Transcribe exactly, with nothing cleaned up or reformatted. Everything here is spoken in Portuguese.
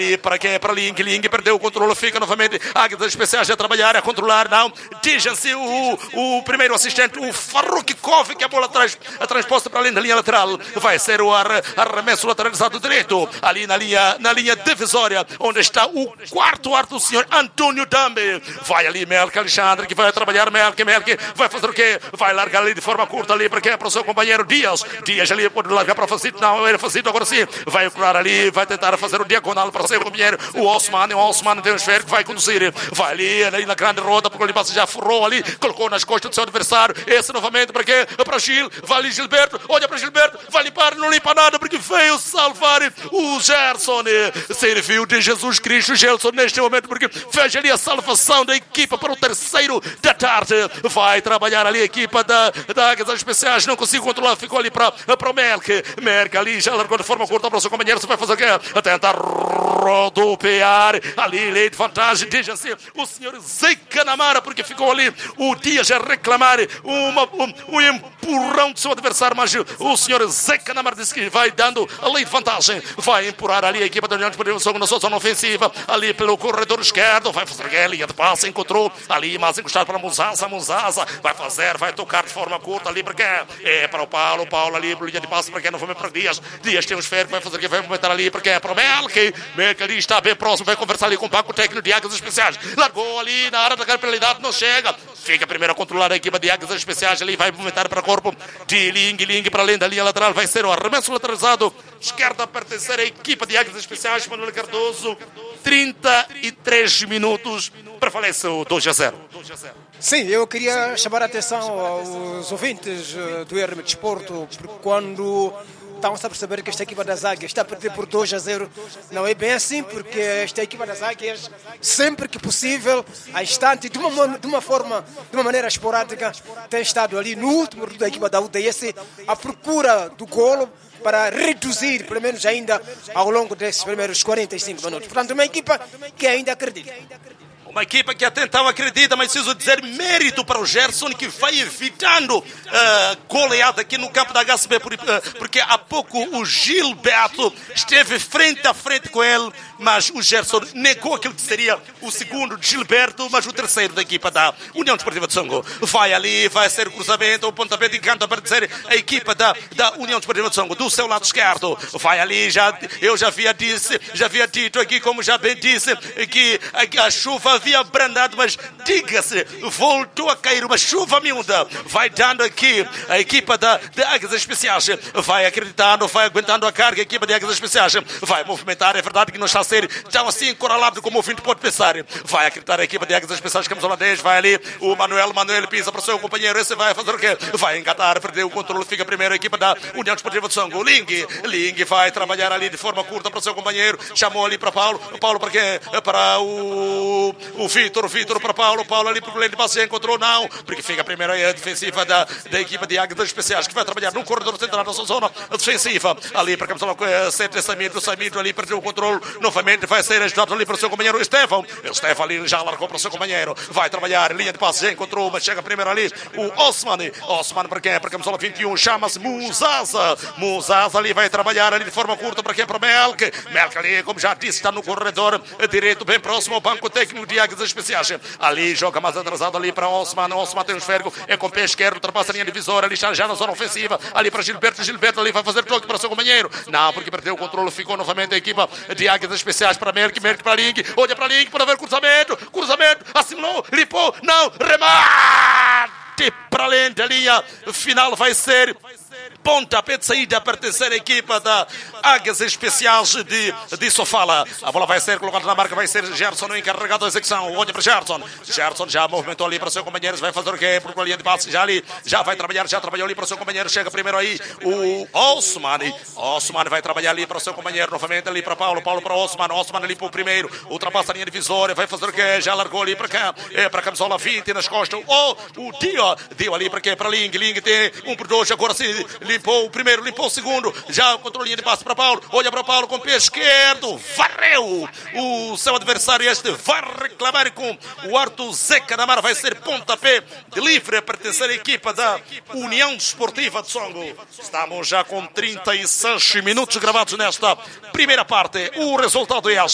E para quem é para Ling, Ling perdeu o controle, fica novamente Águias Especiais a trabalhar, a controlar, não, dizem-se o, o primeiro assistente, o Farrukikov, que a bola trans, a transposta para além da linha lateral, vai ser o ar, arremesso lateralizado direito, ali na linha, na linha divisória, onde está o quarto ar do senhor Antônio Dambe, vai ali Melk Alexandre, que vai trabalhar, Melk, Melk, vai fazer o quê? Vai largar ali de forma curta ali, para quem é para o seu companheiro Dias, Dias ali pode largar para o Facito, não, ele Facito agora sim, vai curar ali, vai tentar fazer o diagonal para seu companheiro, o Osman, o Osman tem um esférico que vai conduzir, vai ali, ali na grande roda, porque ele passa já furou ali, colocou nas costas do seu adversário, esse novamente para quê? Para Gil, vai ali Gilberto, olha para Gilberto, vai limpar, não limpa nada, porque veio salvar o Gerson, serviu de Jesus Cristo, Gelson neste momento, porque fez ali a salvação da equipa para o terceiro da tarde, vai trabalhar ali a equipa da, da Águias Especiais, não consigo controlar, ficou ali para, para o Merck, Merck ali já largou de forma curta para o seu companheiro, você vai fazer o quê? Tentar rodopiar ali, lei de vantagem, deixa-se o senhor Zé Canamara, porque ficou ali o Dias a reclamar uma, um, um empurrão do seu adversário, mas o senhor Zé Canamara disse que vai dando a lei de vantagem, vai empurrar ali a equipa da União Desportiva na sua zona ofensiva, ali pelo corredor esquerdo, vai fazer a linha de passe, encontrou ali, mas encostado para Muzaza, Muzaza vai fazer, vai tocar de forma curta ali, porque é para o Paulo, Paulo ali, linha de passe, para quem não foi para Dias, Dias tem um esférico, vai fazer que vai movimentar ali, porque é para o Melk, Melk ali está bem próximo, vai conversar ali com o banco técnico de Águias Especiais, largou ali na área da penalidade, não chega, fica primeiro a controlar a equipa de Águias Especiais, ali vai movimentar para o corpo de Ling, Ling para além da linha lateral, vai ser o arremesso lateralizado, esquerda a pertencer à equipa de Águias Especiais, Manuel Cardoso, trinta e três minutos, prevalece o dois a zero. Sim, eu queria chamar a atenção aos ouvintes do R M Desporto, porque quando estão a perceber que esta equipa das Águias está a perder por dois a zero, não é bem assim, porque esta equipa das Águias, sempre que possível, a instante, de uma, de uma forma, de uma maneira esporádica, tem estado ali no último da equipa da U D S à procura do golo para reduzir, pelo menos ainda, ao longo desses primeiros quarenta e cinco minutos. Portanto, uma equipa que ainda acredita. Uma equipa que até então acredita, mas preciso dizer mérito para o Gerson, que vai evitando uh, goleada aqui no campo da H C B, por, uh, porque há pouco o Gilberto esteve frente a frente com ele, mas o Gerson negou aquilo que seria o segundo de Gilberto, mas o terceiro da equipa da União Desportiva de Songo. Vai ali, vai ser o cruzamento, o pontapé de canto para dizer a equipa da, da União Desportiva de Songo, do seu lado esquerdo. Vai ali, já, eu já havia, disse, já havia dito aqui, como já bem disse, que a, a chuva havia abrandado, mas diga-se, voltou a cair uma chuva miúda. Vai dando aqui a equipa da, da Águias Especiais, vai acreditando, vai aguentando a carga, a equipa de Águias Especiais vai movimentar, é verdade que não está a ser tão assim encoralado como o ouvinte pode pensar, vai acreditar a equipa de Águias Especiais, camisola dez, vai ali o Manuel, Manuel pisa para o seu companheiro, esse vai fazer o quê? Vai engatar, perdeu o controle, fica primeiro a equipa da União Desportiva de Songo, Ling, Ling vai trabalhar ali de forma curta para o seu companheiro, chamou ali para Paulo, Paulo para quê? Para o o Vitor, o Vitor para Paulo, Paulo ali para o Lene Bassi, encontrou não, porque fica a primeira a defensiva da, da equipa de Águias Especiais, que vai trabalhar no corredor central da sua zona defensiva, ali para a camisola sete, Samir, o Samir ali perdeu o controle, novamente vai ser ajudado ali para o seu companheiro o Estevão, o Estevão ali já largou para o seu companheiro, vai trabalhar, linha de passe, já encontrou, mas chega primeiro ali o Osman, Osman para quem? Para a camisola vinte e um, chama-se Muzaza, Muzaza ali vai trabalhar ali de forma curta para quem? Para o Melk, Melk ali, como já disse, está no corredor direito, bem próximo ao banco técnico de Águias Especiais, ali joga mais atrasado ali para Osman, Osman tem um esférico, é com o pé esquerdo, ultrapassa a linha divisória, ali está já na zona ofensiva, ali para Gilberto, Gilberto ali vai fazer toque para o seu companheiro, não, porque perdeu o controle, ficou novamente a equipa de Águias Especiais para Merck, Merck para Ling, olha para Ling, para ver cruzamento, cruzamento, assimilou, limpou, não, remate para além da linha final, vai ser pontapé de saída a pertencer à equipa da Águias Especiais de, de Sofala. A bola vai ser colocada na marca, vai ser Gerson o encarregado da execução. Olha para Gerson. Gerson já movimentou ali para o seu companheiro, vai fazer o quê? Por uma linha de passe, já ali, já vai trabalhar, já trabalhou ali para o seu companheiro. Chega primeiro aí o Osman. Osman vai trabalhar ali para o seu companheiro, novamente ali para Paulo, Paulo para Osman. Osman ali para o primeiro, ultrapassa a linha divisória, vai fazer o quê? Já largou ali para cá, é para a camisola vinte nas costas. Oh, o Dio deu ali para quê? Para Ling. Ling tem um por dois, agora sim. Limpou o primeiro, limpou o segundo, já controlou a linha de passe para Paulo, olha para Paulo com o pé esquerdo, varreu o seu adversário, este vai reclamar com o Arthur Zé Canamara, vai ser pontapé de livre a pertencer à equipa da União Desportiva de Songo. Estamos já com trinta e seis minutos gravados nesta primeira parte, o resultado é